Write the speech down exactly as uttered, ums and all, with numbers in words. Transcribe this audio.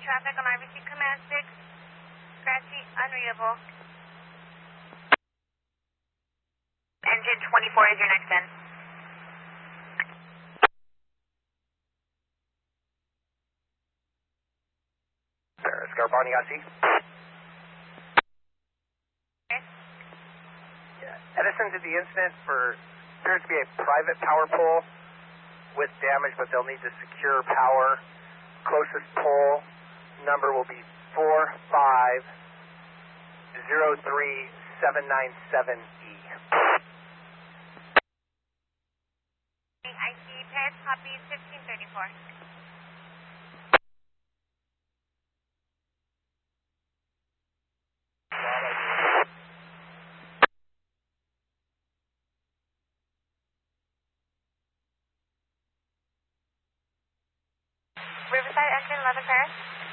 traffic on R B C Command six. Scratchy, unreadable. Engine twenty-four is your next in. Scarpani, I see. Okay. Yeah. Edison's at the incident for, appears to be a private power pole with damage, but they'll need to secure power. Closest pole number will be four five zero three seven nine seven E. I see Paris, copy fifteen thirty-four. Riverside, engine eleven Paris.